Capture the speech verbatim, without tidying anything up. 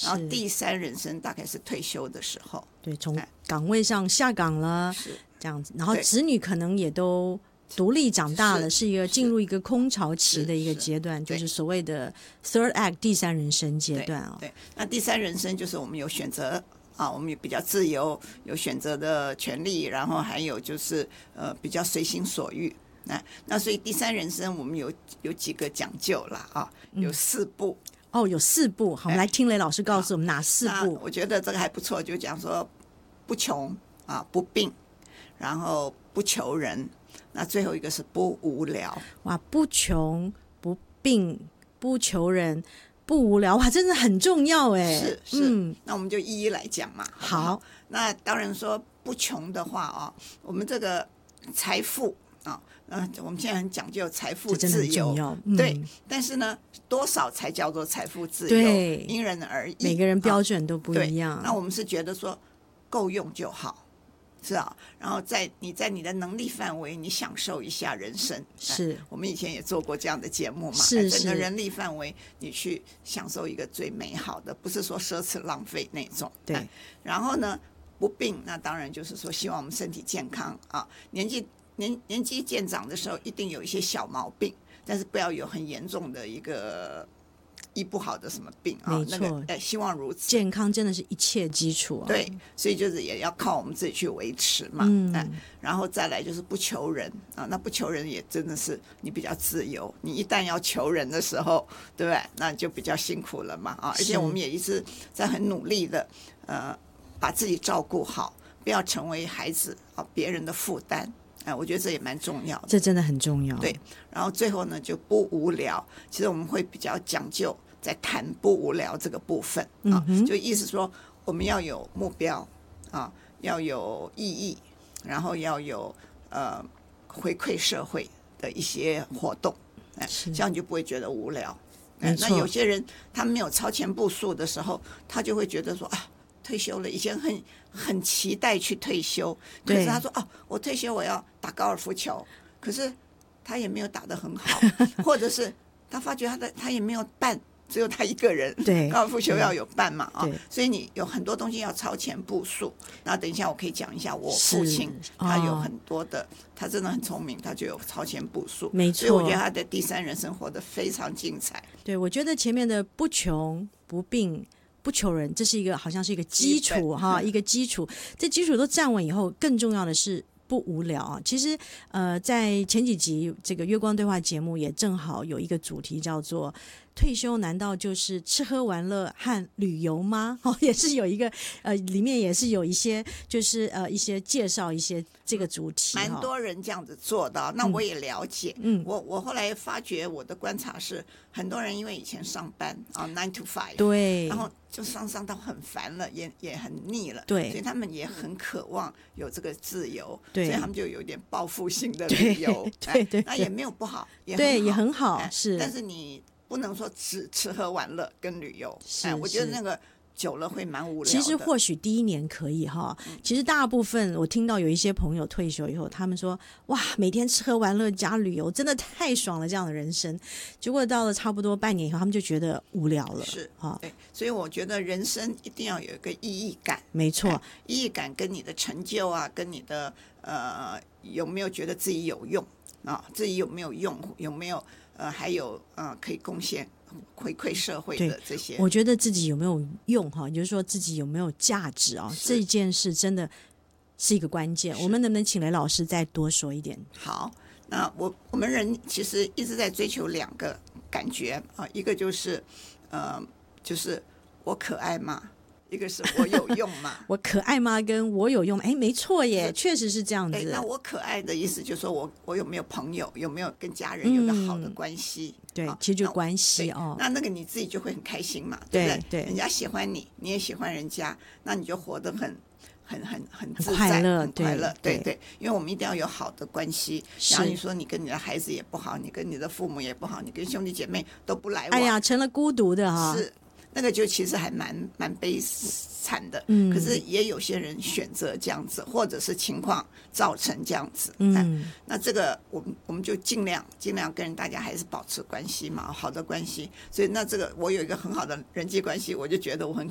然后第三人生大概是退休的时候， 对，从岗位上下岗了， 是这样子，然后子女可能也都独立长大了，是一个进入一个空巢期的一个阶段，就是所谓的 third act 第三人生阶段啊、哦。 对，那第三人生就是我们有选择啊，我们也比较自由，有选择的权利，然后还有就是呃比较随心所欲。那那所以第三人生我们有有几个讲究啦啊，有四步。 嗯、哦，有四步。好，我们来听雷老师告诉我们哪四步。 我觉得这个还不错，就讲说不穷啊，不病，然后不求人，那最后一个是不无聊。 哇，不穷不病不求人不无聊，哇，真的很重要哎。 是是、嗯，那我们就一一来讲嘛。好, 好，那当然说不穷的话啊，我们这个财富啊，呃，我们现在很讲究财富自由， 嗯、 对。但是呢，多少才叫做财富自由？ 对， 因人而异， 每个人标准都不一样。 啊、那我们是觉得说够用就好，是啊。然后在你在你的能力范围，你享受一下人生。 是、 哎、我们以前也做过这样的节目嘛， 是整个人力范围，你去享受一个最美好的，不是说奢侈浪费那种。 对。 哎、然后呢，不病，那当然就是说希望我们身体健康啊，年纪。年年纪渐长的时候，一定有一些小毛病，但是不要有很严重的一个医不好的什么病啊。 没错， 那个哎，希望如此。 健康真的是一切基础啊。 对，所以就是也要靠我们自己去维持嘛。嗯，哎，然后再来就是不求人啊，那不求人也真的是你比较自由。你一旦要求人的时候，对不对？那就比较辛苦了嘛啊。而且我们也一直在很努力的呃，把自己照顾好，不要成为孩子啊别人的负担。哎，我觉得这也蛮重要的， 这真的很重要。 对，然后最后呢就不无聊。其实我们会比较讲究在谈不无聊这个部分啊，嗯、就意思说我们要有目标啊，要有意义，然后要有呃回馈社会的一些活动，哎，这样你就不会觉得无聊。哎、那有些人他没有超前部署的时候，他就会觉得说啊。退休了，以前很很期待去退休，可是他说哦，我退休我要打高尔夫球，可是他也没有打得很好，或者是他发觉他的他也没有伴，只有他一个人， 对， 高尔夫球要有伴嘛啊、哦，所以你有很多东西要超前部署。然后等一下我可以讲一下我父亲，他有很多的，他真的很聪明，他就有超前部署， 没错。 所以我觉得他的第三人生活得非常精彩。 对，我觉得前面的不穷不病。不求人，这是一个好像是一个基础哈，一个基础。这基础都站稳以后，更重要的是不无聊啊。其实呃，在前几集这个月光对话节目也正好有一个主题叫做退休难道就是吃喝玩乐和旅游吗？哦，也是有一个呃，里面也是有一些就是呃一些介绍一些这个主题， 蛮多人这样子做的。那我也了解， 嗯， 我我后来发觉我的观察是，很多人因为以前上班啊 nine to five， 对， 然后就上上到很烦了，也也很腻了， 对， 所以他们也很渴望有这个自由， 对， 所以他们就有点报复性的旅游， 对对, 对, 对， 那也没有不好，也对很好也很好， 哎、 是， 但是你不能说只吃喝玩乐跟旅游， 是哎，我觉得那个久了会蛮无聊的。 其实或许第一年可以哈，嗯、其实大部分我听到有一些朋友退休以后，他们说哇，每天吃喝玩乐加旅游真的太爽了，这样的人生。结果到了差不多半年以后，他们就觉得无聊了。 是啊， 对，所以我觉得人生一定要有一个意义感。 没错， 哎、意义感跟你的成就啊，跟你的呃有没有觉得自己有用啊，自己有没有用，有没有呃还有呃可以贡献。回馈社会的这些， 我觉得自己有没有用哈，也就是说自己有没有价值啊，这件事真的是一个关键。我们能不能请雷老师再多说一点？ 好，那我我们人其实一直在追求两个感觉啊，一个就是呃，就是我可爱吗？一个是我有用吗？ 我可爱吗？跟我有用？哎，没错耶，确实是这样子。 那我可爱的意思就是说我我有没有朋友，有没有跟家人有个好的关系？ 嗯、对，其实就关系哦。 那那个你自己就会很开心嘛， 对不对？ 对， 人家喜欢你，你也喜欢人家，那你就活得很很很很自在，很快乐， 很快乐。对对, 对, 对，因为我们一定要有好的关系。然后你说你跟你的孩子也不好，你跟你的父母也不好，你跟兄弟姐妹都不来往， 哎呀，成了孤独的哈。 是。那个就其实还蛮蛮悲惨的， 嗯， 可是也有些人选择这样子，或者是情况造成这样子， 嗯， 那这个我们我们就尽量尽量跟大家还是保持关系嘛，好的关系。所以那这个我有一个很好的人际关系，我就觉得我很